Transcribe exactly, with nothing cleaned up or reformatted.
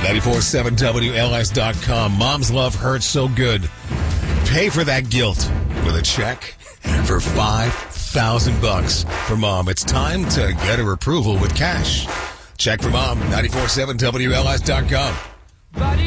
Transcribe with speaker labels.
Speaker 1: ninety-four point seven W L S dot com. Mom's love hurts so good. Pay for that guilt with a check for five thousand bucks for Mom. It's time to get her approval with cash. Check for Mom, ninety-four point seven W L S dot com.